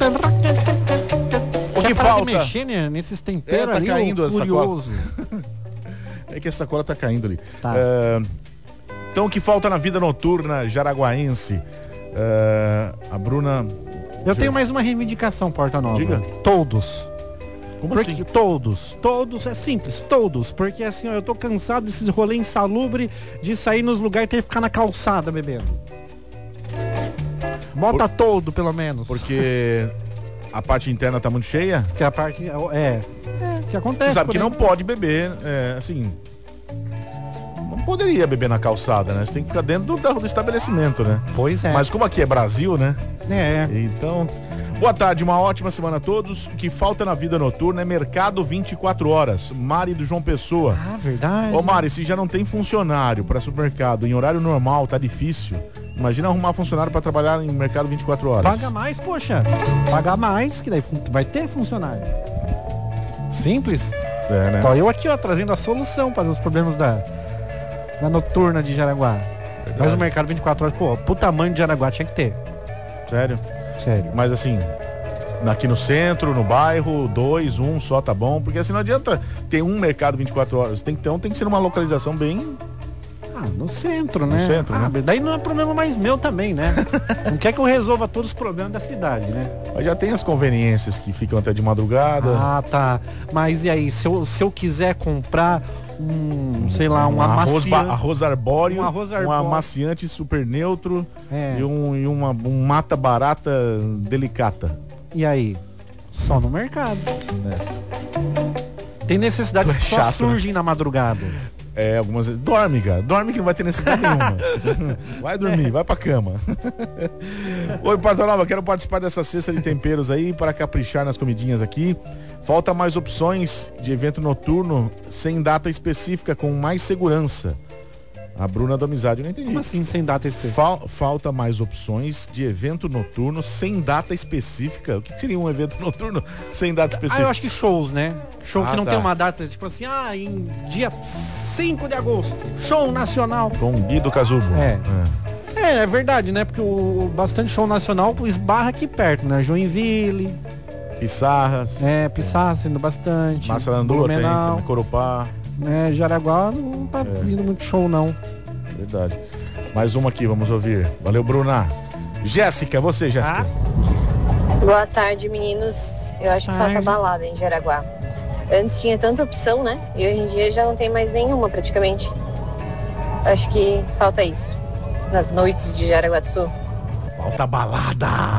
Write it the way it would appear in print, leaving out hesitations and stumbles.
O que parar falta? de mexer, né, nesses temperos tá ali, caindo essa curioso. É que essa cola tá caindo ali. Tá. Então, o que falta na vida noturna jaraguaense? A Bruna... Eu tenho mais uma reivindicação, Porta Nova. Diga. Todos. Como Porque assim? todos, é simples, todos. Porque assim, ó, eu tô cansado desses rolês insalubre de sair nos lugares e ter que ficar na calçada bebendo. Bota todo, pelo menos. Porque a parte interna tá muito cheia? Que a parte. Que acontece. Você sabe que por não aí. pode beber, assim... Não poderia beber na calçada, né? Você tem que ficar dentro do estabelecimento, né? Pois é. Mas como aqui é Brasil, né? É. Então, boa tarde, uma ótima semana a todos. O que falta na vida noturna é mercado 24 horas. Mari do João Pessoa. Ah, verdade. Ô Mari, se já não tem funcionário para supermercado em horário normal, tá difícil. Imagina arrumar funcionário para trabalhar em mercado 24 horas. Paga mais, poxa. Paga mais, que daí vai ter funcionário. Simples. É, né? Tô eu aqui, ó, trazendo a solução para os problemas da noturna de Jaraguá. Mas o mercado 24 horas, pô, pro tamanho de Jaraguá tinha que ter. Sério? Sério. Mas assim, aqui no centro, no bairro, 2, 1 só tá bom. Porque assim não adianta ter um mercado 24 horas. Tem que ser numa localização bem... No centro, né? No centro, né? Daí não é problema mais meu também, né? Não quer que eu resolva todos os problemas da cidade, né? Mas já tem as conveniências que ficam até de madrugada. Ah, tá. Mas e aí, se eu quiser comprar sei lá, um amaciante... Arroz arbóreo, Um arroz um arbóreo. amaciante super neutro É. e um mata barata delicata. E aí? Só no mercado. Tem necessidades Tu é que só chato, né? surgem na madrugada. Algumas vezes. Dorme, cara. Dorme que não vai ter necessidade nenhuma. Vai dormir, vai pra cama. Oi, Porta Nova, quero participar dessa cesta de temperos aí para caprichar nas comidinhas aqui. Falta mais opções de evento noturno sem data específica, com mais segurança. A Bruna da Amizade, eu não entendi. Como assim, sem data específica? Falta mais opções de evento noturno sem data específica. O que seria um evento noturno sem data específica? Eu acho que shows, né? Show que não tá. tem uma data, tipo assim, em dia 5 de agosto, show nacional. Com Guido Casubo. É verdade, né? Porque o bastante show nacional esbarra aqui perto, né? Joinville. Pissarras. Pissarras sendo bastante. Massaranduba tem, Blumenau. Corupá. Jaraguá não tá vindo muito show, não. Verdade. Mais uma aqui, vamos ouvir. Valeu, Bruna. Jéssica, você, Jéssica. Boa tarde, meninos. Eu acho que falta balada em Jaraguá. Antes tinha tanta opção, né? E hoje em dia já não tem mais nenhuma, praticamente. Acho que falta isso nas noites de Jaraguá do Sul. Falta balada.